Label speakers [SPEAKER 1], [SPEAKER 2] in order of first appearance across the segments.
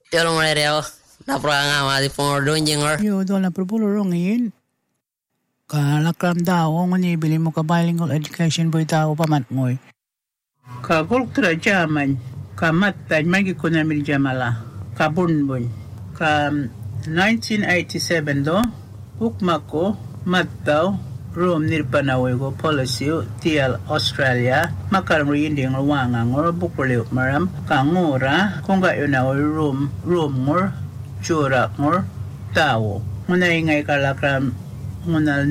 [SPEAKER 1] Yo lo mereo. Na programa di pongordon jingor.
[SPEAKER 2] Yo do na propulurong in. Kalakram daw ngani bili mo ka bilingual education boy tao pamat moy. Ka kultura jaman ka matta magi kuna mil jamala ka bunbun ka 1987 do ukmako mattaw Rome nirpanawego policy tial Australia makarang rinding wangang or bukuleo maram kangura konga yuna Rome ngor jura ngor tao muna ingay kalakram muna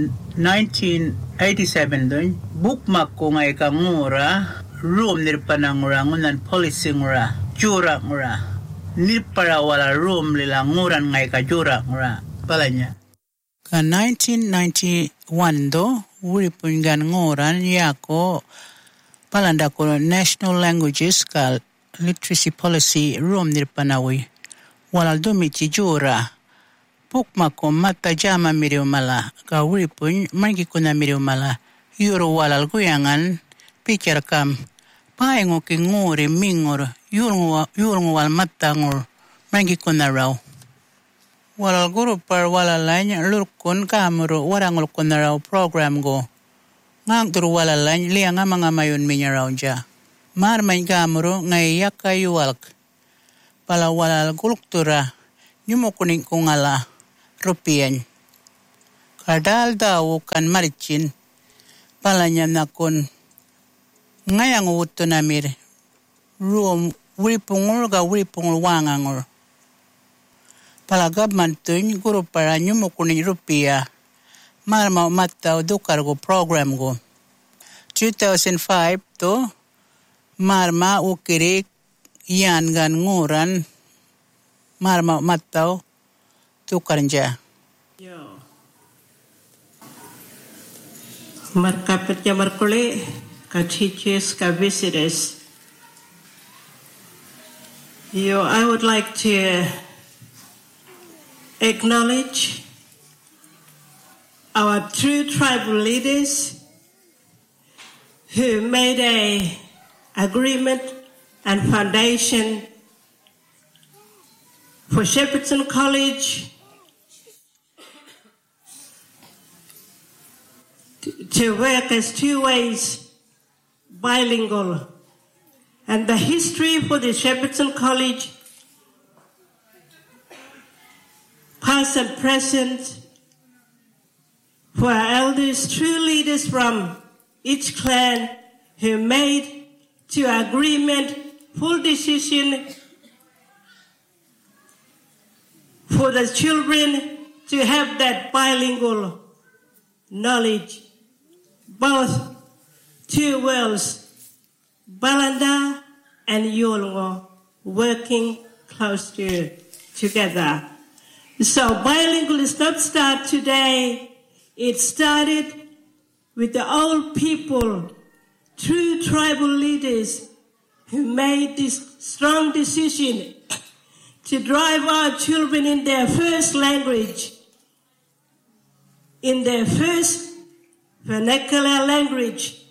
[SPEAKER 2] 1987 dun bukmak ko ngay kangura Rome nirpanangura ngunan policy ngura jura ngura nirpara wala Rome lila nguran ngay ka jura ngura palanya ka 1991 do uripungan ngoran yako palanda ko national languages ka literacy policy Rome nirpanawi walal dumici jura pukma ko mata jama miriw mala ka uripun mangi ko na miriw mala yuro walal guyangan pikir kam paengo ki ngori mingor yurong wal mata ngor mangi ko na raw walal guru par walal lain lurkun kamuro warangul ko na raw program go ngang turu walal lain liang mga mayon minya raw ja marmain kamuro ngay yakayuwalk pala walal kultura nyumukunin ko ngala rupian kadal daw kan marichin pala niya nakon ngayang uto namir ruom wipungol wangangol pala gabmantun guru para nyumukunin rupia marma mataw dukar go program go 2005 to marma ukirik yan gan nguran marma mataw tukarnja
[SPEAKER 3] yo markapet ya markole ka teachers ka visitors yo I would like to acknowledge our true tribal leaders who made a agreement and foundation for Shepparton College to work as two ways bilingual, and the history for the Shepparton College past and present for our elders, true leaders from each clan who made to agreement full decision for the children to have that bilingual knowledge, both two worlds, Balanda and Yolngo, working close together. So bilingual is not start today. It started with the old people, true tribal leaders who made this strong decision to drive our children in their first language, in their first vernacular language.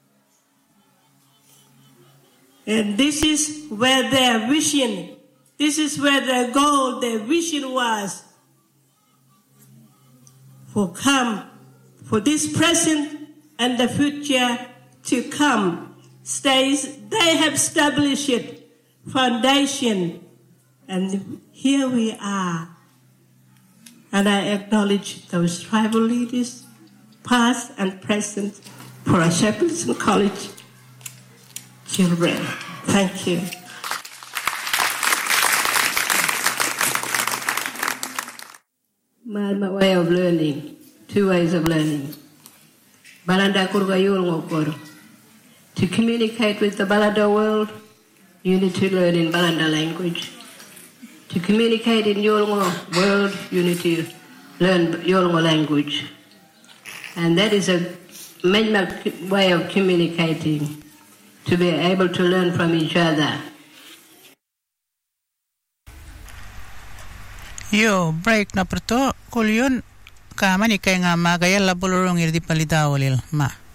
[SPEAKER 3] And this is where their vision, this is where their goal, their vision was for this present and the future to come. They have established it, foundation, and here we are. And I acknowledge those tribal leaders, past and present, for our Shepparton College children. Thank you. My way of learning, two ways of learning. Balanda kurgayul ngokor. To communicate with the Balanda world, you need to learn in Balanda language. To communicate in Yolngo world, you need to learn Yolngo language. And that is a main way of communicating, to be able to learn from each other.
[SPEAKER 2] Yo, break na perto, kulyon, kama ni kaya nga magaya labulurong irdi palidawalil, ma.